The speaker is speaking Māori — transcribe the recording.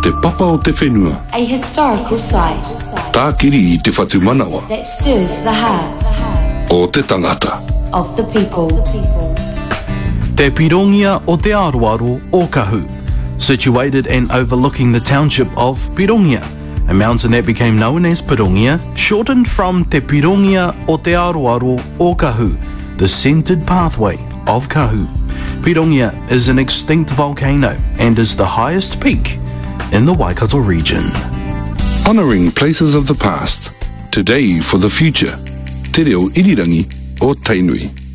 te papa o te whenua. A historical site Tākiri i te whatu manawa that stirs the hearts o te tangata. of the people. Te Pirongia o te Aroaro o Kahu, situated and overlooking the township of Pirongia, a mountain that became known as Pirongia, shortened from Te Pirongia o te Aroaro o Kahu, the centered pathway of Kahu. Pirongia is an extinct volcano and is the highest peak in the Waikato region. Honouring places of the past, today for the future. Te reo irirangi o Tainui.